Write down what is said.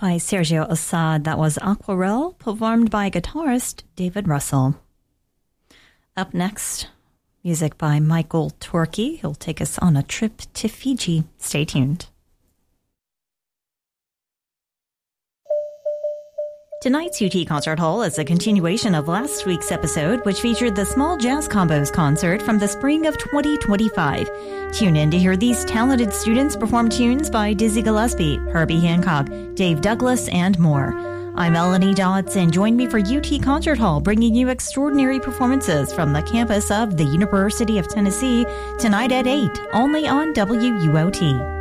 by Sergio Assad. That was Aquarelle, performed by guitarist David Russell. Up next, music by Michael Torkey. He'll take us on a trip to Fiji. Stay tuned. Tonight's UT Concert Hall is a continuation of last week's episode, which featured the Small Jazz Combos concert from the spring of 2025. Tune in to hear these talented students perform tunes by Dizzy Gillespie, Herbie Hancock, Dave Douglas, and more. I'm Melanie Dodds, and join me for UT Concert Hall, bringing you extraordinary performances from the campus of the University of Tennessee tonight at 8, only on WUOT.